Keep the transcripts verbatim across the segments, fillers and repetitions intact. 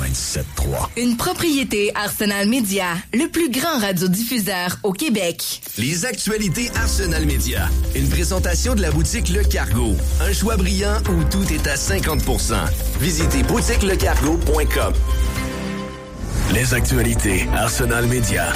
quatre-vingt-dix-sept trois. Une propriété Arsenal Média, le plus grand radiodiffuseur au Québec. Les actualités Arsenal Média. Une présentation de la boutique Le Cargo. Un choix brillant où tout est à cinquante pour cent. Visitez boutique le cargo point com. Les actualités Arsenal Média.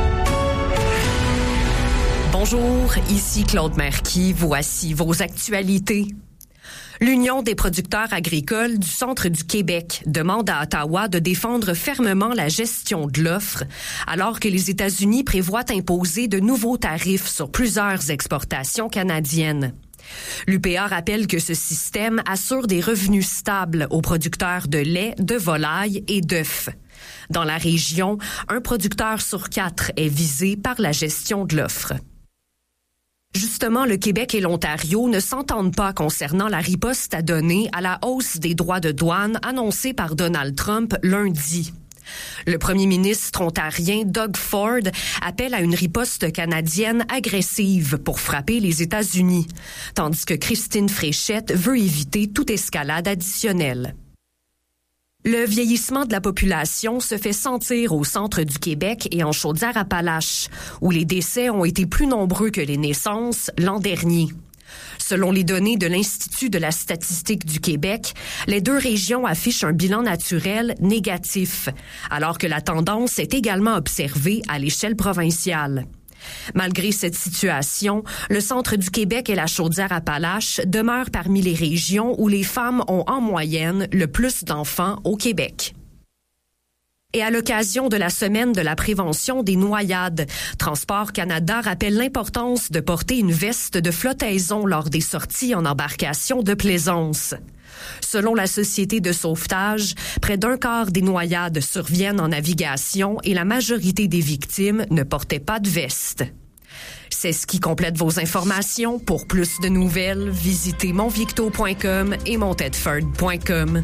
Bonjour, ici Claude Marquis. Voici vos actualités. L'Union des producteurs agricoles du centre du Québec demande à Ottawa de défendre fermement la gestion de l'offre, alors que les États-Unis prévoient imposer de nouveaux tarifs sur plusieurs exportations canadiennes. L'U P A rappelle que ce système assure des revenus stables aux producteurs de lait, de volaille et d'œufs. Dans la région, un producteur sur quatre est visé par la gestion de l'offre. Justement, le Québec et l'Ontario ne s'entendent pas concernant la riposte à donner à la hausse des droits de douane annoncée par Donald Trump lundi. Le premier ministre ontarien Doug Ford appelle à une riposte canadienne agressive pour frapper les États-Unis, tandis que Christine Fréchette veut éviter toute escalade additionnelle. Le vieillissement de la population se fait sentir au centre du Québec et en Chaudière-Appalaches, où les décès ont été plus nombreux que les naissances l'an dernier. Selon les données de l'Institut de la statistique du Québec, les deux régions affichent un bilan naturel négatif, alors que la tendance est également observée à l'échelle provinciale. Malgré cette situation, le centre du Québec et la Chaudière-Appalaches demeurent parmi les régions où les femmes ont en moyenne le plus d'enfants au Québec. Et à l'occasion de la semaine de la prévention des noyades, Transport Canada rappelle l'importance de porter une veste de flottaison lors des sorties en embarcation de plaisance. Selon la Société de sauvetage, près d'un quart des noyades surviennent en navigation et la majorité des victimes ne portaient pas de veste. C'est ce qui complète vos informations. Pour plus de nouvelles, visitez monvicto point com et montedford point com.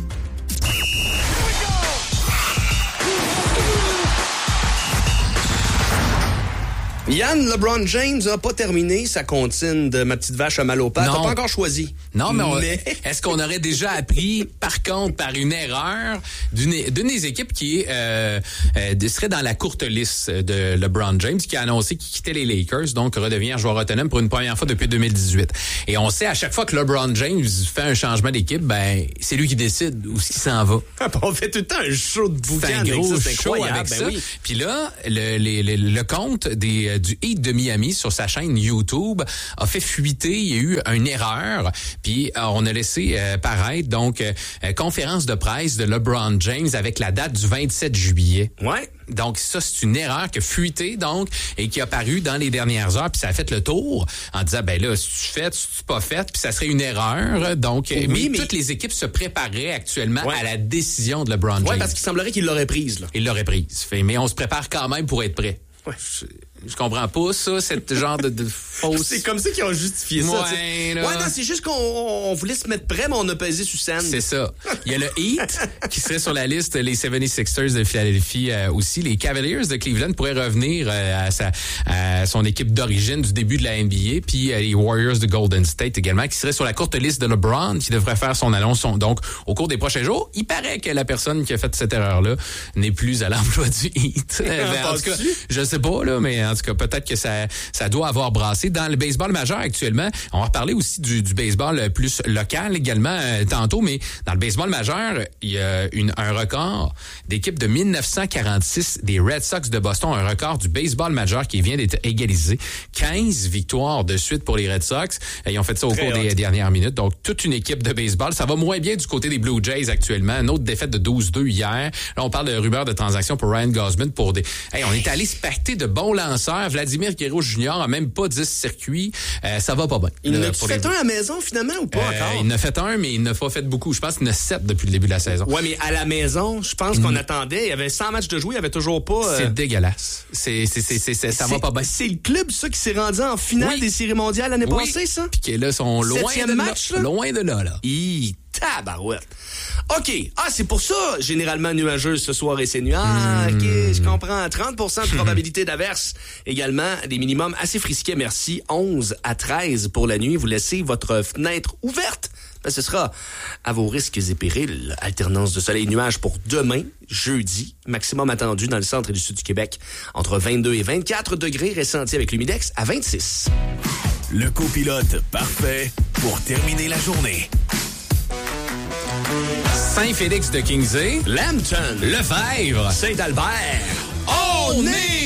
Yann, LeBron James n'a pas terminé sa comptine de ma petite vache à mal aux pattes. T'as pas encore choisi. Non, mais, on, mais... est-ce qu'on aurait déjà appris, par contre, par une erreur d'une, d'une des équipes qui est, euh, euh, serait dans la courte liste de LeBron James, qui a annoncé qu'il quittait les Lakers, donc redevient joueur autonome pour une première fois depuis deux mille dix-huit. Et on sait à chaque fois que LeBron James fait un changement d'équipe, ben c'est lui qui décide où il s'en va. On fait tout le temps un show de boucan. C'est un gros ça, c'est show avec ben ça. Oui. Puis là, le, le, le, le compte des, du Heat de Miami sur sa chaîne YouTube a fait fuiter, il y a eu une erreur, puis euh, on a laissé euh, paraître donc euh, conférence de presse de LeBron James avec la date du vingt-sept juillet. Ouais. Donc ça, c'est une erreur qui a fuité donc et qui a paru dans les dernières heures, puis ça a fait le tour en disant ben là, si tu fais, si tu pas fait, puis ça serait une erreur. Donc oui, mais, mais toutes les équipes se prépareraient actuellement ouais. à la décision de LeBron James. Ouais, parce qu'il semblerait qu'il l'aurait prise là. Il l'aurait prise. Fait, mais on se prépare quand même pour être prêt. Ouais. Je, je comprends pas ça, cette genre de, de fausse... C'est comme ça qu'ils ont justifié ça. Ouais, ouais non, c'est juste qu'on on voulait se mettre prêt, mais on a pesé sur scène. C'est ça. Il y a le Heat qui serait sur la liste, les soixante-sixers de Philadelphie euh, aussi. Les Cavaliers de Cleveland pourraient revenir euh, à, sa, à son équipe d'origine du début de la N B A. Puis euh, les Warriors de Golden State également, qui seraient sur la courte liste de LeBron, qui devrait faire son annonce. Donc, au cours des prochains jours, il paraît que la personne qui a fait cette erreur-là n'est plus à l'emploi du Heat. ben, en tout cas, je sais pas, là, mais en tout cas, peut-être que ça, ça doit avoir brassé. Dans le baseball majeur actuellement, on va reparler aussi du, du baseball plus local également euh, tantôt, mais dans le baseball majeur, il y a une, un record d'équipe de dix-neuf cent quarante-six des Red Sox de Boston, un record du baseball majeur qui vient d'être égalisé. quinze victoires de suite pour les Red Sox. Ils ont fait ça au Très cours hot. des dernières minutes. Donc, toute une équipe de baseball. Ça va moins bien du côté des Blue Jays actuellement. Une autre défaite de douze deux hier. Là, on parle de rumeurs de transactions pour Ryan Gosman pour des... Hey, on est allé se pacter de bons lanceurs. Vladimir Guerrero Junior a même pas dix circuits. Euh, ça va pas bien. Il en a fait les... un à la maison finalement ou pas euh, encore? Il en a fait un, mais il n'a pas fait beaucoup. Je pense qu'il en a sept depuis le début de la saison. Ouais, mais à la maison, je pense qu'on mmh. attendait. Il y avait cent matchs de jouer, il y avait toujours pas... Euh... C'est dégueulasse. C'est, c'est, c'est, c'est, c'est, ça c'est, va pas bien. C'est le club, ça, qui s'est rendu en finale oui. des séries mondiales l'année oui. passée, ça? Puis qui là, sont loin de match, là. là. Loin de là, là. Hi, tabarouette. OK. Ah, c'est pour ça, généralement nuageux ce soir et c'est nuit. Ah, mmh. OK, je comprends. trente pour cent de probabilité d'averse. Également, des minimums assez frisquets, merci. onze à treize pour la nuit. Vous laissez votre fenêtre ouverte Ben, ce sera à vos risques et périls. Alternance de soleil et nuages pour demain, jeudi. Maximum attendu dans le centre et du sud du Québec. Entre vingt-deux et vingt-quatre degrés, ressenti avec l'humidex à vingt-six. Le copilote parfait pour terminer la journée. Saint-Félix de Kingsey, Lambton, Lefebvre, Saint-Albert. on est